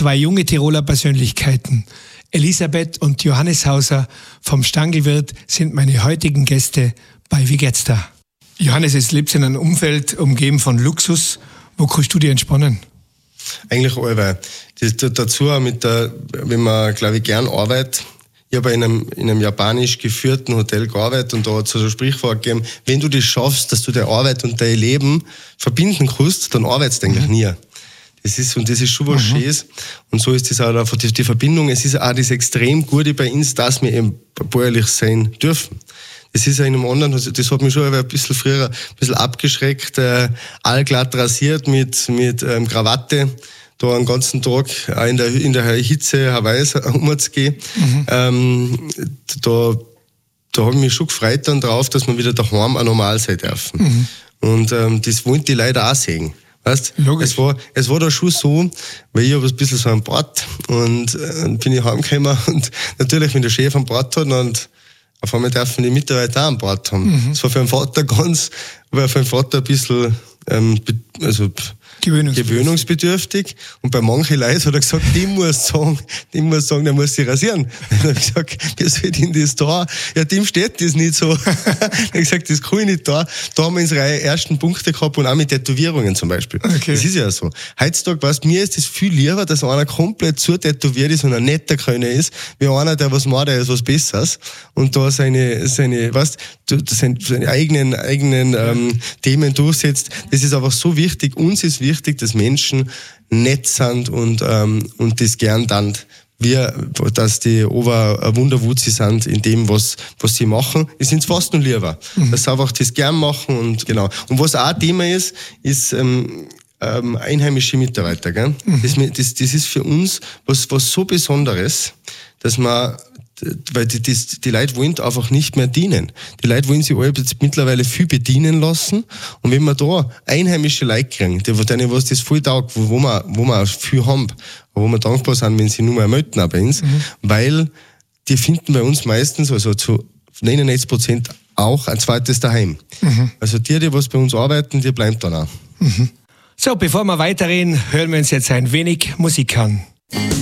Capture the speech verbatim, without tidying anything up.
Zwei junge Tiroler Persönlichkeiten, Elisabeth und Johannes Hauser vom Stangelwirt, sind meine heutigen Gäste bei Wie geht's da? Johannes, jetzt lebst du in einem Umfeld umgeben von Luxus. Wo kannst du dir entspannen? Eigentlich allweil. Das, dazu auch mit der, wenn man, glaube ich, gern arbeitet. Ich habe in einem, in einem japanisch geführten Hotel gearbeitet und da hat es so ein Sprichwort gegeben, wenn du das schaffst, dass du deine Arbeit und dein Leben verbinden kannst, dann arbeitest du eigentlich nie. Das ist, und das ist schon was mhm. Schönes. Und so ist das auch einfach die, die Verbindung. Es ist auch das extrem Gute bei uns, dass wir eben bäuerlich sein dürfen. Das ist ja in einem anderen, das hat mich schon ein bisschen früher ein bisschen abgeschreckt, äh, allglatt rasiert mit, mit ähm, Krawatte, da einen ganzen Tag auch in der, in der Hitze Hawaiis umzugehen. Mhm. Ähm, da, da habe ich mich schon gefreut dann drauf, dass wir wieder daheim auch normal sein dürfen. Mhm. Und ähm, das wollen die Leute auch sehen. Weißt, es war, es war da schon so, weil ich habe ein bisschen so einen Bart und äh, bin ich heimgekommen und natürlich, wenn der Chef einen Bart hat und auf einmal dürfen die Mitarbeiter auch einen Bart haben. Mhm. Das war für den Vater ganz, war für den Vater ein bisschen, ähm, also, Gewöhnungsbedürftig. gewöhnungsbedürftig. Und bei manchen Leuten hat er gesagt, die muss sagen, die muss sagen, der muss sich rasieren. Dann habe ich gesagt, wer soll denn das da? Ja, dem steht das nicht so. Dann habe ich gesagt, das kann ich nicht da. Da haben wir unsere ersten Punkte gehabt und auch mit Tätowierungen zum Beispiel. Okay. Das ist ja so. Heutzutage, weißt, mir ist es viel lieber, dass einer komplett zutätowiert ist und ein netter Kölner ist, wie einer, der was macht, der ist was Besseres. Und da seine, seine, weißt, seine, seine eigenen, eigenen, ähm, Themen durchsetzt. Das ist einfach so wichtig. Uns ist wichtig, wichtig, dass Menschen nett sind und, ähm, und das gern dann, wir, dass die Ober ein Wunderwutzi sind in dem, was, was sie machen, ist uns fast nur lieber. Mhm. Dass sie einfach das gern machen und genau. Und was auch Thema ist, ist, ähm, ähm, einheimische Mitarbeiter, gell? Mhm. Das, das, das ist für uns was, was so Besonderes, dass man, weil die, die, die Leute wollen einfach nicht mehr dienen. Die Leute wollen sich alle mittlerweile viel bedienen lassen. Und wenn wir da einheimische Leute kriegen, die, denen was das voll taugt, wo, wo wir, wo wir auch viel haben, wo wir dankbar sind, wenn sie nur mal melden auch bei uns, mhm. weil die finden bei uns meistens, also zu neunundneunzig Prozent auch ein zweites Daheim. Mhm. Also die, die was bei uns arbeiten, die bleiben dann auch. Mhm. So, bevor wir weiterreden, hören wir uns jetzt ein wenig Musik an.